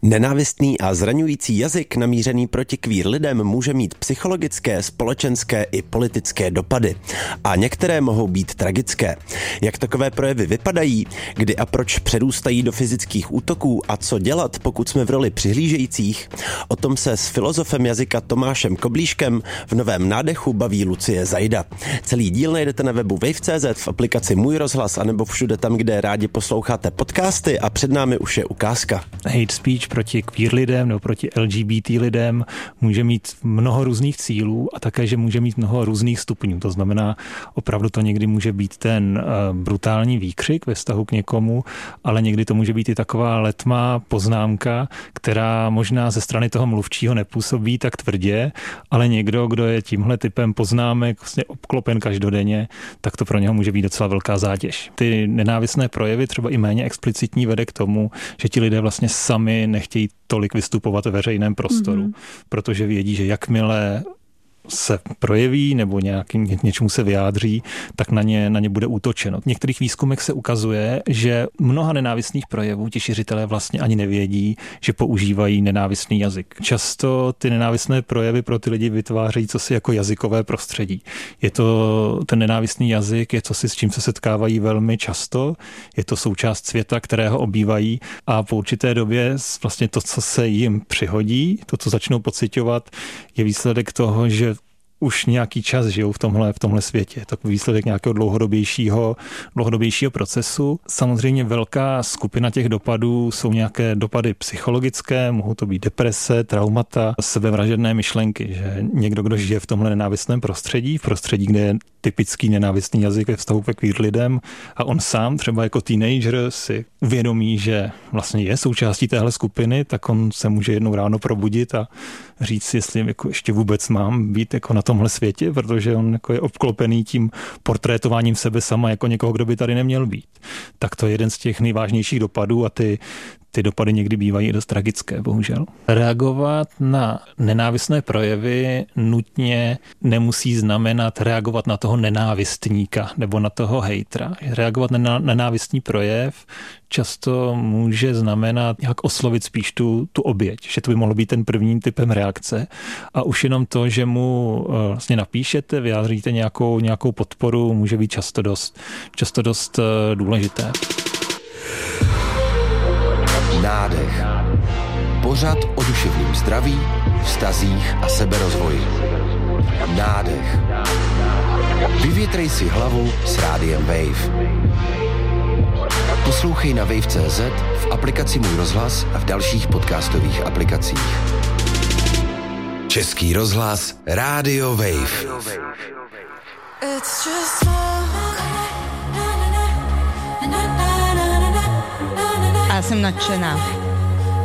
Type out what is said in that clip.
Nenávistný a zraňující jazyk namířený proti queer lidem může mít psychologické, společenské i politické dopady. A některé mohou být tragické. Jak takové projevy vypadají, kdy a proč přerůstají do fyzických útoků a co dělat, pokud jsme v roli přihlížejících, o tom se s filozofem jazyka Tomášem Koblíškem v Novém nádechu baví Lucie Zajda. Celý díl najdete na webu wave.cz, v aplikaci Můj rozhlas anebo všude tam, kde rádi posloucháte podcasty a před námi už je ukázka. Hate speech proti queer lidem nebo proti LGBT lidem může mít mnoho různých cílů a také, že může mít mnoho různých stupňů. To znamená, opravdu to někdy může být ten brutální výkřik ve vztahu k někomu, ale někdy to může být i taková letmá poznámka, která možná ze strany toho mluvčího nepůsobí tak tvrdě, ale někdo, kdo je tímhle typem poznámek vlastně obklopen každodenně, tak to pro něho může být docela velká zátěž. Ty nenávistné projevy, třeba i méně explicitní, vede k tomu, že ti lidé vlastně sami nechtějí tolik vystupovat ve veřejném prostoru, protože vědí, že jakmile se projeví nebo něčemu se vyjádří, tak na ně bude útočeno. V některých výzkumech se ukazuje, že mnoha nenávistných projevů ti šiřitelé vlastně ani nevědí, že používají nenávistný jazyk. Často ty nenávistné projevy pro ty lidi vytvářejí cosi jako jazykové prostředí. Ten nenávistný jazyk je cosi, s čím se setkávají velmi často, je to součást světa, kterého obývají a po určité době vlastně to, co se jim přihodí, to, co začnou pociťovat, je výsledek toho, že už nějaký čas žijou v tomhle světě. Je to výsledek nějakého dlouhodobějšího procesu. Samozřejmě velká skupina těch dopadů jsou nějaké dopady psychologické, mohou to být deprese, traumata, sebevražedné myšlenky, že někdo, kdo žije v tomhle nenávistném prostředí, kde je typický nenávistný jazyk ve vztahu ke queer lidem a on sám třeba jako teenager si uvědomí, že vlastně je součástí téhle skupiny, tak on se může jednou ráno probudit a říct si, jestli jako ještě vůbec mám být jako na tomhle světě, protože on jako je obklopený tím portrétováním sebe sama jako někoho, kdo by tady neměl být. Tak to je jeden z těch nejvážnějších dopadů a ty dopady někdy bývají dost tragické, bohužel. Reagovat na nenávistné projevy nutně nemusí znamenat reagovat na toho nenávistníka nebo na toho hejtra. Reagovat na nenávistný projev často může znamenat jak oslovit spíš tu oběť, že to by mohlo být ten prvním typem reakce. A už jenom to, že mu vlastně napíšete, vyjádříte nějakou podporu, může být často dost důležité. Nádech. Pořad o duševním zdraví, vztazích a seberozvoji. Nádech. Vyvětrej si hlavu s rádiem Wave. Poslouchej na wave.cz, v aplikaci Můj rozhlas a v dalších podcastových aplikacích. Český rozhlas Rádio Wave. A já jsem nadšená.